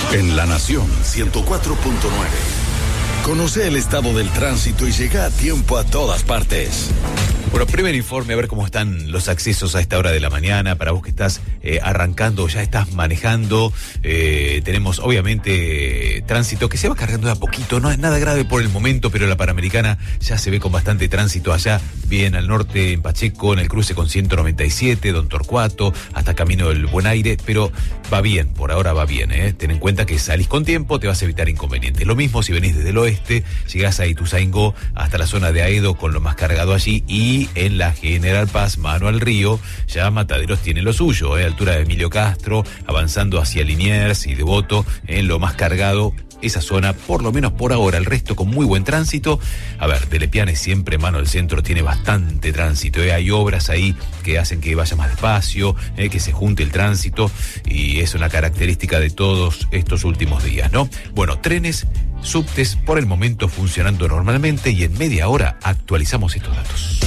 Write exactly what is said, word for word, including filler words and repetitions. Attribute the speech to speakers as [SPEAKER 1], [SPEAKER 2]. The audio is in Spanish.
[SPEAKER 1] En La Nación ciento cuatro punto nueve. Conoce el estado del tránsito y llega a tiempo a todas partes.
[SPEAKER 2] Bueno, primer informe, a ver cómo están los accesos a esta hora de la mañana. Para vos que estás eh, arrancando o ya estás manejando, eh, tenemos obviamente tránsito que se va cargando de a poquito. No es nada grave por el momento, pero la Panamericana ya se ve con bastante tránsito allá, bien al norte en Pacheco, en el cruce con ciento noventa y siete, Don Torcuato, hasta Camino del Buen Aire, pero va bien, por ahora va bien, ¿eh? Ten en cuenta que salís con tiempo, te vas a evitar inconvenientes. Lo mismo si venís desde el oeste, llegás a Ituzaingó hasta la zona de Aedo con lo más cargado allí, y en la General Paz, mano al río, ya Mataderos tiene lo suyo, ¿eh? Altura de Emilio Castro, avanzando hacia Liniers y Devoto, en lo más cargado. Esa zona, por lo menos por ahora, el resto con muy buen tránsito. A ver, Telepiane siempre, mano al centro, tiene bastante tránsito, ¿eh? Hay obras ahí que hacen que vaya más despacio, ¿eh? Que se junte el tránsito, y es una característica de todos estos últimos días, ¿no? Bueno, trenes, subtes, por el momento funcionando normalmente, y en media hora actualizamos estos datos.